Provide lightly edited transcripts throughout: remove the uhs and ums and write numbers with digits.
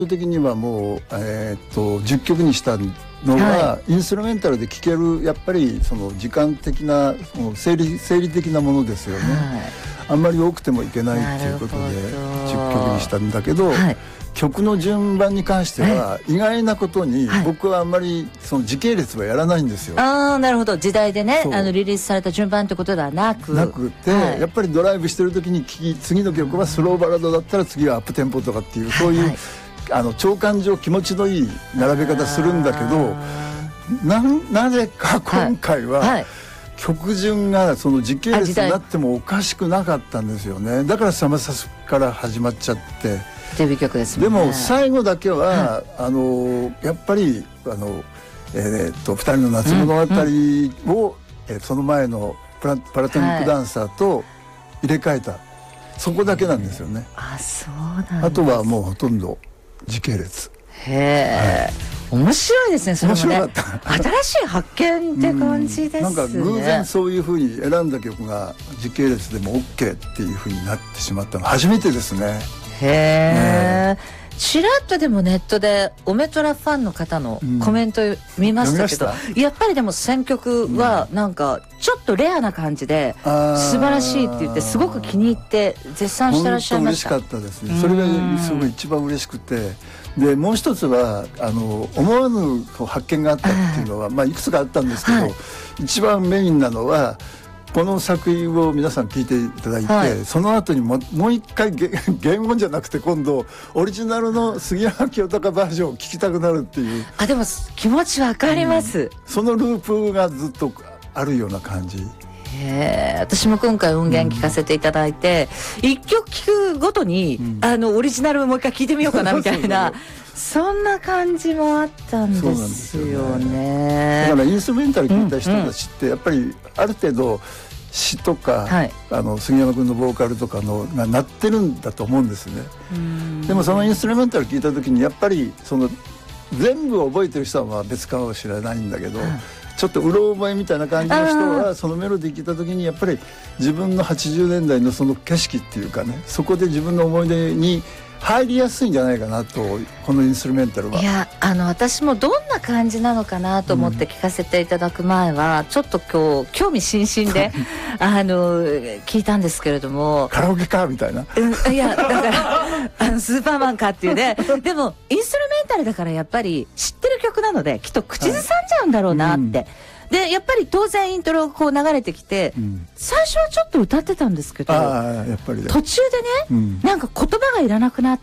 的にはもう、10曲にしたのが、インストゥルメンタルで聴けるやっぱりその時間的なその生理的なものですよね、あんまり多くてもいけないということで10曲にしたんだけど、曲の順番に関しては意外なことに僕はあんまりその時系列はやらないんですよ。 ああ、なるほど。時代でね、リリースされた順番ってことではなくて、やっぱりドライブしてる時に次の曲はスローバラードだったら次はアップテンポとかっていう、そういう長官上気持ちのいい並べ方するんだけど、なぜか今回は曲順がその時系列になってもおかしくなかったんですよね。だからサマサスから始まっちゃって、 デビュー曲ですもんね。 でも最後だけは、やっぱり二人の夏物語を、その前のパラトニックダンサーと入れ替えた、そこだけなんですよね。 あ、そうなんです。 あとはもうほとんど時系列。 へえ、面白いですね。それもね、 面白かった。 新しい発見って感じですね。 なんか偶然そういうふうに選んだ曲が時系列でも OK っていうふうになってしまったの初めてですね。 へえ、ちらっとでもネットでオメトラファンの方のコメント見ましたけど、やっぱりでも選曲はなんかちょっとレアな感じで素晴らしいって言ってすごく気に入って絶賛してらっしゃいました。 本当嬉しかったですね。それがすごい一番嬉しくて、でもう一つは思わぬ発見があったっていうのは、いくつかあったんですけど、一番メインなのはこの作品を皆さん聞いていただいて、その後にもう一回原音じゃなくて今度オリジナルの杉山清隆バージョンを聞きたくなるっていう。 でも気持ちわかります、 そのループがずっとあるような感じ。 私も今回音源聞かせていただいて、一曲聴くごとに、オリジナルをもう一回聴いてみようかなみたいなそんな感じもあったんですよね。 だからインストゥルメンタル聴いた人たちってやっぱりある程度詩とか、杉山君のボーカルとかのが鳴ってるんだと思うんですね。でもそのインストゥルメンタル聴いた時にやっぱりその全部覚えてる人は別かもしれないんだけど、ちょっとうろ覚えみたいな感じの人はそのメロディー聴いた時にやっぱり自分の80年代のその景色っていうかね、そこで自分の思い出に入りやすいんじゃないかなと、このインストゥルメンタルは。 いや、私もどんな感じなのかなと思って聞かせていただく前は、ちょっと今日興味津々で聞いたんですけれども、 カラオケかみたいな、 いやだからスーパーマンかっていうね。でもインストゥルメンタルだからやっぱり知ってる曲なのできっと口ずさんじゃうんだろうなって、でやっぱり当然イントロがこう流れてきて、最初はちょっと歌ってたんですけど、 やっぱり途中でね、なんか言葉がいらなくなって、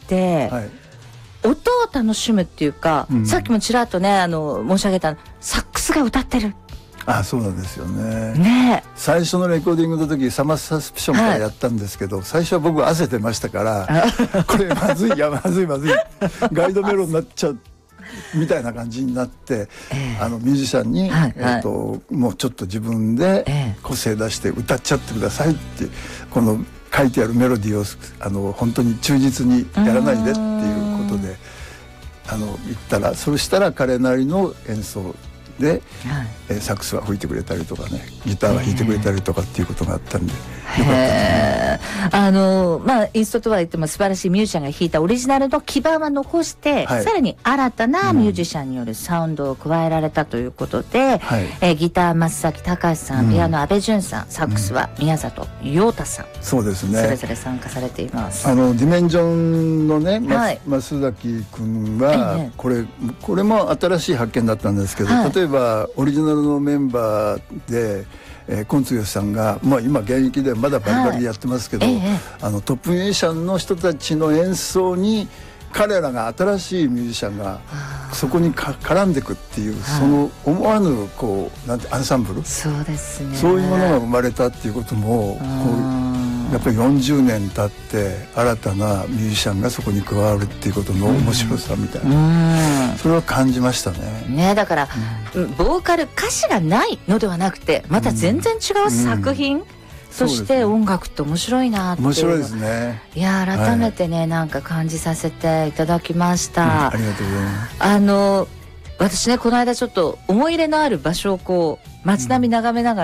音を楽しむっていうか、さっきもちらっとね申し上げたサックスが歌ってる。 そうなんですよね。最初のレコーディングの時サマーサスピションからやったんですけど、最初は僕汗出ましたからこれまずい、いやまずいガイドメロになっちゃうみたいな感じになって、ミュージシャンに、もうちょっと自分で個性出して歌っちゃってくださいって、この書いてあるメロディーを本当に忠実にやらないでっていうことで言ったら、そしたら彼なりの演奏で、サックスは吹いてくれたりとかね、ギターは弾いてくれたりとかっていうことがあったんでよかったですね。 インストとは言っても素晴らしいミュージシャンが弾いたオリジナルの基盤は残して、さらに新たなミュージシャンによるサウンドを加えられたということで、ギター松崎隆さん、ピアノ阿部淳さん、サックスは宮里陽太さん、 そうですね、 それぞれ参加されています。 ディメンジョンのね、増崎君は、これも新しい発見だったんですけど、例えばオリジナルのメンバーで今剛さんが、今現役でまだバリバリやってますけど、トップミュージシャンの人たちの演奏に彼らが新しいミュージシャンがそこに絡んでいくっていう、その思わぬなんてアンサンブル、 そうですね、 そういうものが生まれたっていうこともやっぱり40年経って新たなミュージシャンがそこに加わるっていうことの面白さみたいな、それは感じましたね。 だから、ボーカル歌詞がないのではなくて、また全然違う作品、そして音楽って面白いなっていう。 面白いですね。 いや改めてね、なんか感じさせていただきました。 ありがとうございます。 私ね、この間ちょっと思い入れのある場所を街並み眺めながら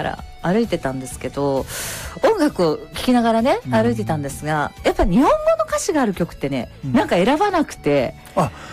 歩いてたんですけど、音楽を聴きながらね歩いてたんですが、やっぱ日本語の歌詞がある曲ってね、なんか選ばなくて。